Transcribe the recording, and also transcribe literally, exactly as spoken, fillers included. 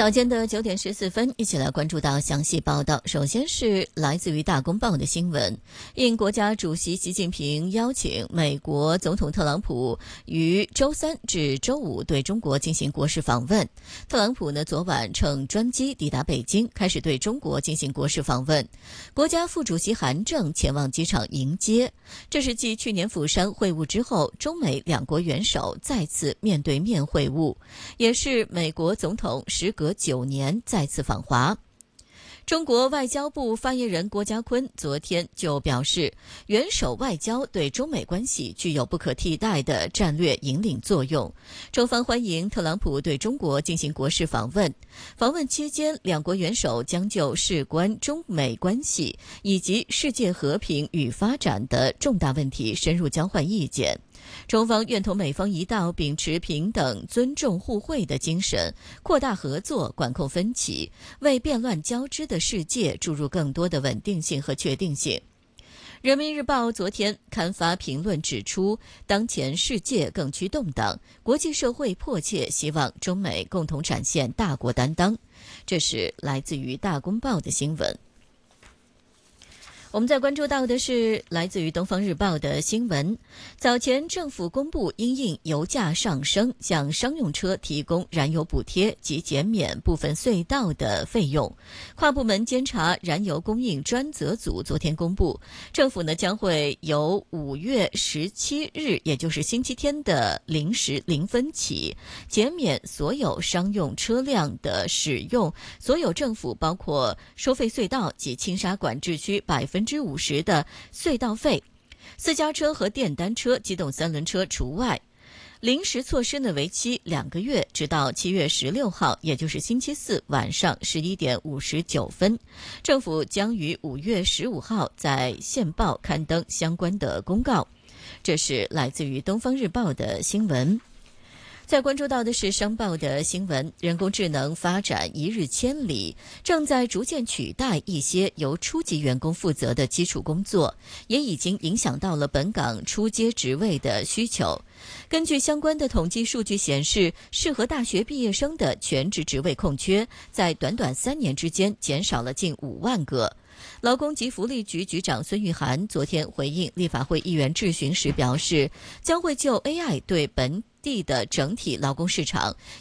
早间的九点十四分，一起来关注到详细报道。首先是来自于大公报的新闻，应国家主席习近平邀请，美国总统特朗普于周三至周五对中国进行国事访问。特朗普呢，昨晚乘专机抵达北京，开始对中国进行国事访问。国家副主席韩正前往机场迎接。这是继去年釜山会晤之后，中美两国元首再次面对面会晤，也是美国总统时隔九年再次访华。中国外交部发言人郭家坤昨天就表示，元首外交对中美关系具有不可替代的战略引领作用。中方欢迎特朗普对中国进行国事访问，访问期间，两国元首将就事关中美关系以及世界和平与发展的重大问题深入交换意见。中方愿同美方一道，秉持平等、尊重、互惠的精神，扩大合作，管控分歧，为变乱交织的世界注入更多的稳定性和确定性。人民日报昨天刊发评论指出，当前世界更趋动荡，国际社会迫切希望中美共同展现大国担当。这是来自于大公报的新闻。我们再关注到的是来自于东方日报的新闻。早前政府公布因应油价上升，向商用车提供燃油补贴及减免部分隧道的费用。跨部门监察燃油供应专责组昨天公布，政府呢将会由五月十七日，也就是星期天的零时零分起，减免所有商用车辆的使用所有政府包括收费隧道及轻沙管制区百分之五十的隧道费，私家车和电单车、机动三轮车除外。临时措施呢为期两个月，直到七月十六号，也就是星期四晚上十一点五十九分。政府将于五月十五号在线报刊登相关的公告。这是来自于东方日报的新闻。再关注到的是商报的新闻，人工智能发展一日千里，正在逐渐取代一些由初级员工负责的基础工作，也已经影响到了本岗初阶职位的需求。根据相关的统计数据显示，适合大学毕业生的全职职位空缺，在短短三年之间减少了近五万个。劳工及福利局局长孙玉菡昨天回应立法会议员质询时表示，将会就 A I 对本地的整体劳工市场